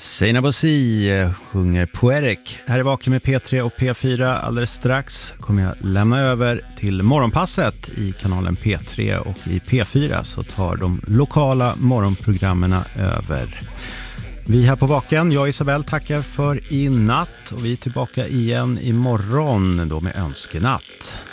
Seinabo Bosi sjunger Poetic. Här är Vaken med P3 och P4. Alldeles strax kommer jag lämna över till morgonpasset i kanalen P3 och i P4, så tar de lokala morgonprogrammerna över. Vi här på Vaken, jag och Isabel, tackar för i natt och vi är tillbaka igen imorgon då med önskenatt.